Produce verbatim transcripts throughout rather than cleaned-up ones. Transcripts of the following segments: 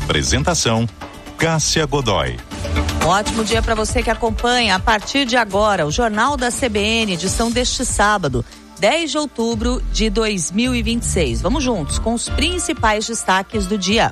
Apresentação: Cássia Godoy. Um ótimo dia para você que acompanha a partir de agora o Jornal da C B N, edição deste sábado, dez de outubro de dois mil e vinte e seis. Vamos juntos com os principais destaques do dia.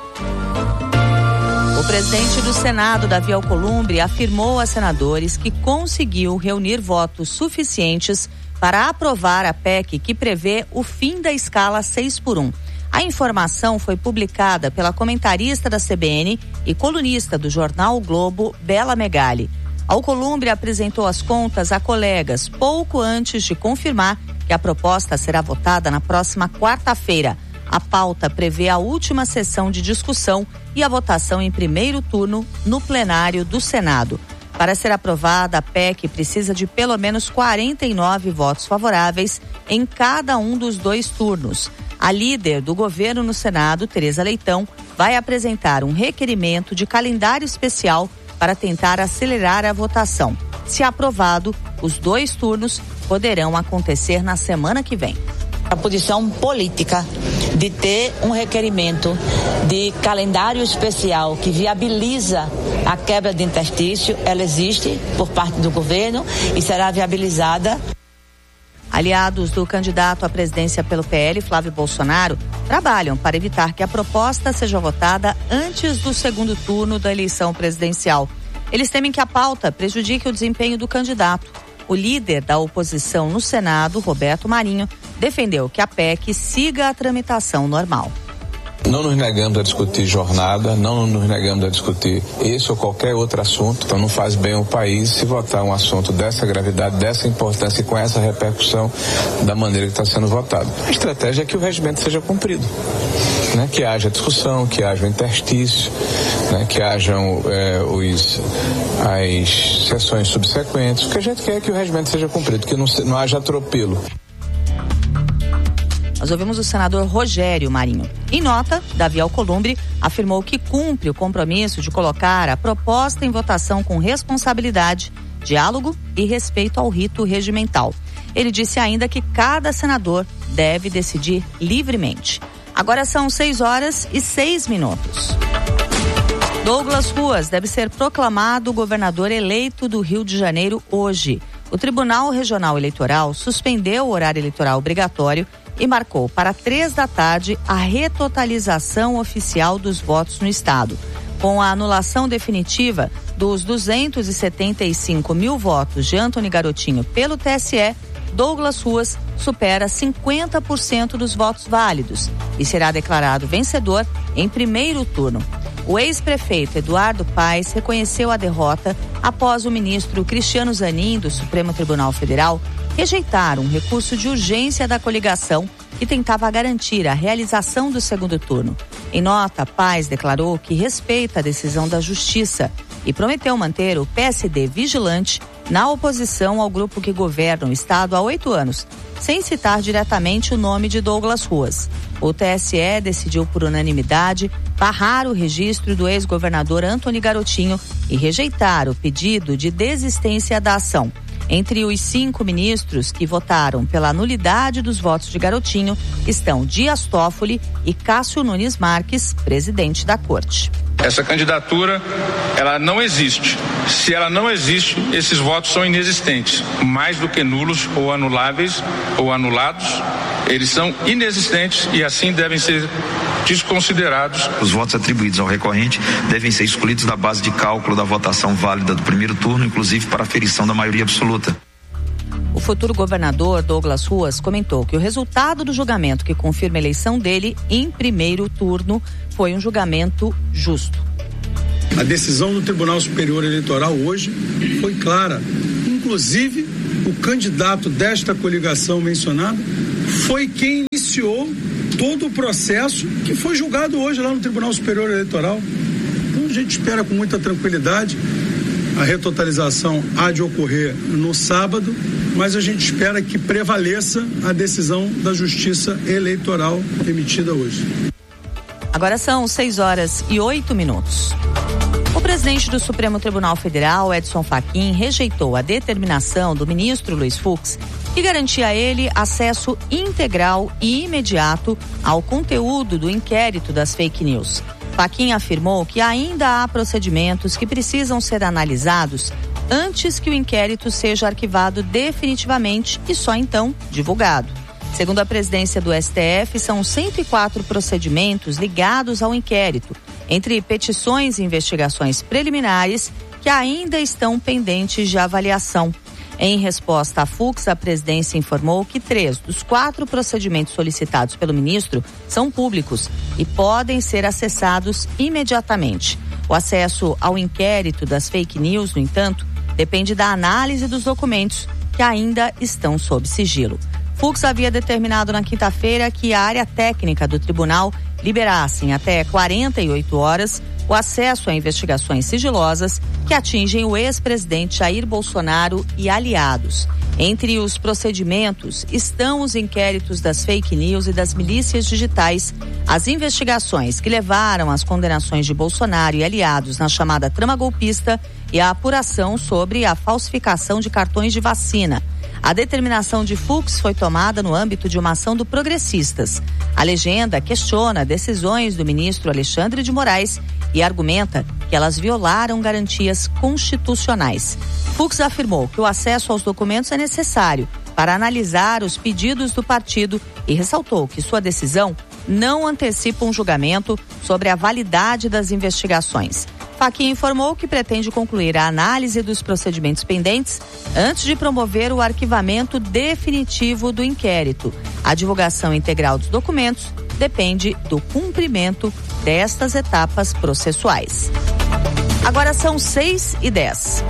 O presidente do Senado, Davi Alcolumbre, afirmou a senadores que conseguiu reunir votos suficientes para aprovar a P E C que prevê o fim da escala seis por um. A informação foi publicada pela comentarista da C B N e colunista do jornal o Globo, Bela Megali. Alcolumbre apresentou as contas a colegas pouco antes de confirmar que a proposta será votada na próxima quarta-feira. A pauta prevê a última sessão de discussão e a votação em primeiro turno no plenário do Senado. Para ser aprovada, a P E C precisa de pelo menos quarenta e nove votos favoráveis em cada um dos dois turnos. A líder do governo no Senado, Tereza Leitão, vai apresentar um requerimento de calendário especial para tentar acelerar a votação. Se aprovado, os dois turnos poderão acontecer na semana que vem. A posição política de ter um requerimento de calendário especial que viabiliza a quebra de interstício, ela existe por parte do governo e será viabilizada. Aliados do candidato à presidência pelo P L, Flávio Bolsonaro, trabalham para evitar que a proposta seja votada antes do segundo turno da eleição presidencial. Eles temem que a pauta prejudique o desempenho do candidato. O líder da oposição no Senado, Roberto Marinho, defendeu que a P E C siga a tramitação normal. Não nos negamos a discutir jornada, não nos negamos a discutir esse ou qualquer outro assunto. Então não faz bem ao país se votar um assunto dessa gravidade, dessa importância e com essa repercussão da maneira que está sendo votado. A estratégia é que o regimento seja cumprido, né? Que haja discussão, que haja um interstício, né? Que hajam é, os, as sessões subsequentes. O que a gente quer é que o regimento seja cumprido, que não, não haja atropelo. Nós ouvimos o senador Rogério Marinho. Em nota, Davi Alcolumbre afirmou que cumpre o compromisso de colocar a proposta em votação com responsabilidade, diálogo e respeito ao rito regimental. Ele disse ainda que cada senador deve decidir livremente. Agora são seis horas e seis minutos. Douglas Ruas deve ser proclamado governador eleito do Rio de Janeiro hoje. O Tribunal Regional Eleitoral suspendeu o horário eleitoral obrigatório e marcou para três da tarde a retotalização oficial dos votos no estado. Com a anulação definitiva dos duzentos e setenta e cinco mil votos de Antony Garotinho pelo T S E, Douglas Ruas supera cinquenta por cento dos votos válidos e será declarado vencedor em primeiro turno. O ex-prefeito Eduardo Paes reconheceu a derrota após o ministro Cristiano Zanin, do Supremo Tribunal Federal, rejeitar um recurso de urgência da coligação que tentava garantir a realização do segundo turno. Em nota, Paes declarou que respeita a decisão da Justiça e prometeu manter o P S D vigilante na oposição ao grupo que governa o estado há oito anos, sem citar diretamente o nome de Douglas Ruas. O T S E decidiu por unanimidade barrar o registro do ex-governador Antony Garotinho e rejeitar o pedido de desistência da ação. Entre os cinco ministros que votaram pela nulidade dos votos de Garotinho estão Dias Toffoli e Cássio Nunes Marques, presidente da Corte. Essa candidatura, ela não existe. Se ela não existe, esses votos são inexistentes. Mais do que nulos ou anuláveis ou anulados, eles são inexistentes e assim devem ser desconsiderados. Os votos atribuídos ao recorrente devem ser excluídos da base de cálculo da votação válida do primeiro turno, inclusive para aferição da maioria absoluta. O futuro governador Douglas Ruas comentou que o resultado do julgamento que confirma a eleição dele em primeiro turno foi um julgamento justo. A decisão do Tribunal Superior Eleitoral hoje foi clara. Inclusive, o candidato desta coligação mencionada foi quem iniciou todo o processo que foi julgado hoje lá no Tribunal Superior Eleitoral. Então a gente espera com muita tranquilidade. A retotalização há de ocorrer no sábado, mas a gente espera que prevaleça a decisão da Justiça Eleitoral emitida hoje. Agora são seis horas e oito minutos. O presidente do Supremo Tribunal Federal, Edson Fachin, rejeitou a determinação do ministro Luiz Fux, que garantia a ele acesso integral e imediato ao conteúdo do inquérito das fake news. Fachin afirmou que ainda há procedimentos que precisam ser analisados antes que o inquérito seja arquivado definitivamente e só então divulgado. Segundo a presidência do S T F, são cento e quatro procedimentos ligados ao inquérito, entre petições e investigações preliminares que ainda estão pendentes de avaliação. Em resposta à Fux, a presidência informou que três dos quatro procedimentos solicitados pelo ministro são públicos e podem ser acessados imediatamente. O acesso ao inquérito das fake news, no entanto, depende da análise dos documentos que ainda estão sob sigilo. Fux havia determinado na quinta-feira que a área técnica do tribunal liberasse em até quarenta e oito horas o acesso a investigações sigilosas que atingem o ex-presidente Jair Bolsonaro e aliados. Entre os procedimentos estão os inquéritos das fake news e das milícias digitais, as investigações que levaram às condenações de Bolsonaro e aliados na chamada trama golpista e a apuração sobre a falsificação de cartões de vacina. A determinação de Fux foi tomada no âmbito de uma ação do Progressistas. A legenda questiona decisões do ministro Alexandre de Moraes e argumenta que elas violaram garantias constitucionais. Fux afirmou que o acesso aos documentos é necessário para analisar os pedidos do partido e ressaltou que sua decisão não antecipa um julgamento sobre a validade das investigações. Fachin informou que pretende concluir a análise dos procedimentos pendentes antes de promover o arquivamento definitivo do inquérito. A divulgação integral dos documentos depende do cumprimento destas etapas processuais. Agora são seis e dez.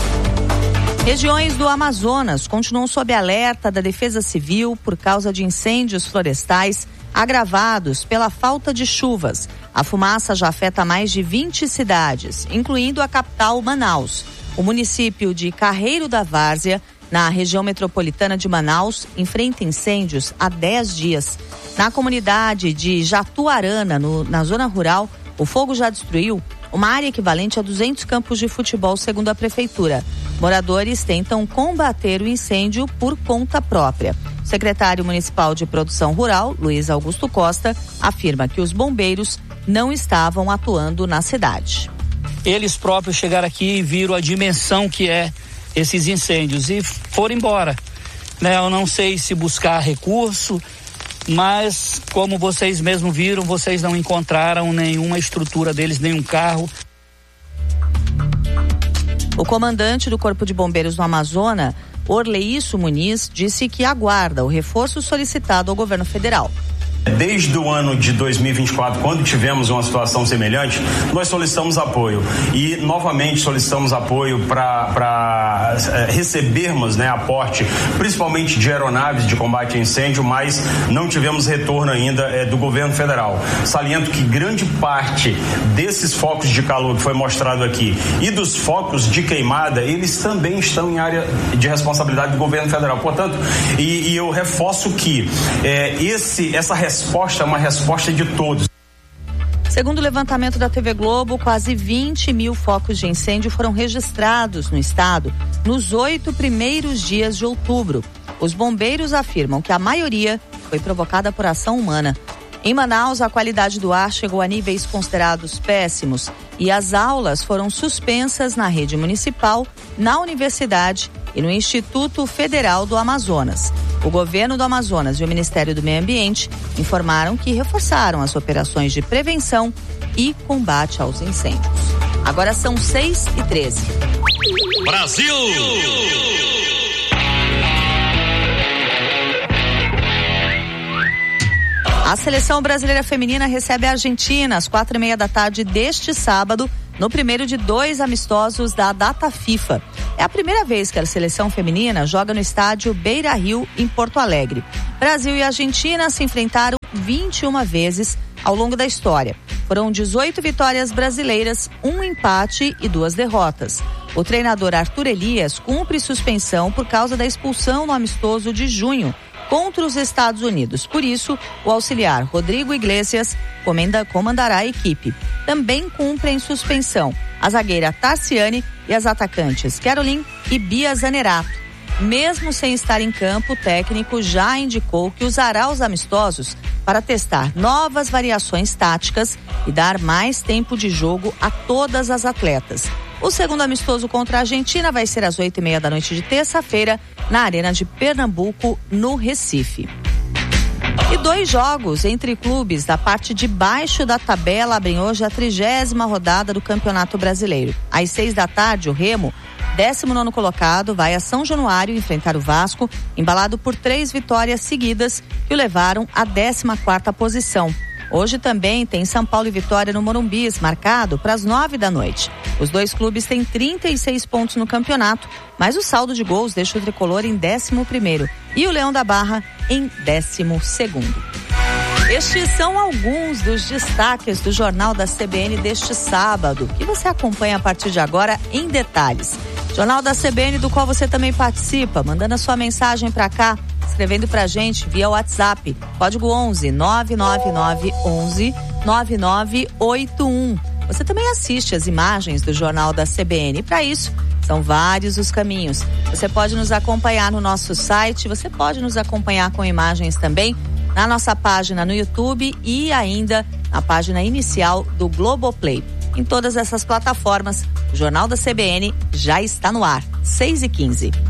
Regiões do Amazonas continuam sob alerta da Defesa Civil por causa de incêndios florestais agravados pela falta de chuvas. A fumaça já afeta mais de vinte cidades, incluindo a capital Manaus. O município de Carreiro da Várzea, na região metropolitana de Manaus, enfrenta incêndios há dez dias. Na comunidade de Jatuarana, no, na zona rural, o fogo já destruiu uma área equivalente a duzentos campos de futebol, segundo a prefeitura. Moradores tentam combater o incêndio por conta própria. O secretário municipal de Produção Rural, Luiz Augusto Costa, afirma que os bombeiros não estavam atuando na cidade. Eles próprios chegaram aqui e viram a dimensão que é esses incêndios e foram embora. Né? Eu não sei se buscar recurso, mas como vocês mesmos viram, vocês não encontraram nenhuma estrutura deles, nenhum carro. O comandante do Corpo de Bombeiros no Amazonas, Orleício Muniz, disse que aguarda o reforço solicitado ao governo federal. Desde o ano de dois mil e vinte e quatro, quando tivemos uma situação semelhante, nós solicitamos apoio e novamente solicitamos apoio para é, recebermos, né, aporte, principalmente de aeronaves de combate a incêndio, mas não tivemos retorno ainda é, do governo federal. Saliento que grande parte desses focos de calor que foi mostrado aqui e dos focos de queimada, eles também estão em área de responsabilidade do governo federal. Portanto, e, e eu reforço que é, esse, essa resposta resposta é uma resposta de todos. Segundo o levantamento da T V Globo, quase vinte mil focos de incêndio foram registrados no estado nos oito primeiros dias de outubro. Os bombeiros afirmam que a maioria foi provocada por ação humana. Em Manaus, a qualidade do ar chegou a níveis considerados péssimos e as aulas foram suspensas na rede municipal, na universidade e no Instituto Federal do Amazonas. O governo do Amazonas e o Ministério do Meio Ambiente informaram que reforçaram as operações de prevenção e combate aos incêndios. Agora são seis e treze. Brasil! A seleção brasileira feminina recebe a Argentina às quatro e meia da tarde deste sábado, no primeiro de dois amistosos da data FIFA. É a primeira vez que a seleção feminina joga no estádio Beira-Rio, em Porto Alegre. Brasil e Argentina se enfrentaram vinte e uma vezes ao longo da história. Foram dezoito vitórias brasileiras, um empate e duas derrotas. O treinador Arthur Elias cumpre suspensão por causa da expulsão no amistoso de junho contra os Estados Unidos. Por isso, o auxiliar Rodrigo Iglesias comanda, comandará a equipe. Também cumprem suspensão a zagueira Tarciane e as atacantes Caroline e Bia Zanerato. Mesmo sem estar em campo, o técnico já indicou que usará os amistosos para testar novas variações táticas e dar mais tempo de jogo a todas as atletas. O segundo amistoso contra a Argentina vai ser às oito e meia da noite de terça-feira, na Arena de Pernambuco, no Recife. E dois jogos entre clubes da parte de baixo da tabela abrem hoje a trigésima rodada do Campeonato Brasileiro. Às seis da tarde, o Remo, décimo nono colocado, vai a São Januário enfrentar o Vasco, embalado por três vitórias seguidas que o levaram à décima quarta posição. Hoje também tem São Paulo e Vitória no Morumbi, marcado para as nove da noite. Os dois clubes têm trinta e seis pontos no campeonato, mas o saldo de gols deixa o tricolor em décimo primeiro e o Leão da Barra em décimo segundo. Estes são alguns dos destaques do Jornal da C B N deste sábado, que você acompanha a partir de agora em detalhes. Jornal da C B N, do qual você também participa, mandando a sua mensagem para cá, escrevendo pra gente via WhatsApp, código onze nove nove nove onze nove nove oito um. Você também assiste as imagens do Jornal da C B N. Para isso, são vários os caminhos. Você pode nos acompanhar no nosso site, você pode nos acompanhar com imagens também na nossa página no YouTube e ainda na página inicial do Globoplay. Em todas essas plataformas, o Jornal da C B N já está no ar. seis e quinze.